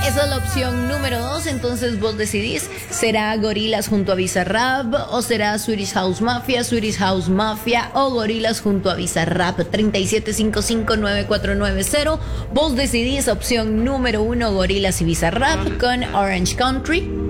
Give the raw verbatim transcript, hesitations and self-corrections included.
Esa es la opción número dos. Entonces vos decidís, ¿será Gorilas junto a Bizarrap o será Swedish House Mafia, Swedish House Mafia o Gorilas junto a Bizarrap? Treinta y siete cincuenta y cinco nueve cuatro nueve cero. Vos decidís, opción número uno, Gorilas y Bizarrap con Orange Country.